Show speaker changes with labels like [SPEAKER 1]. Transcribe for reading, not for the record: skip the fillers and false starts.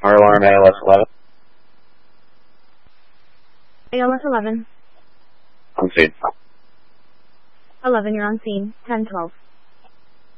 [SPEAKER 1] Fire alarm ALS 11.
[SPEAKER 2] ALS 11.
[SPEAKER 1] On scene.
[SPEAKER 2] 11, you're on scene. 10-12.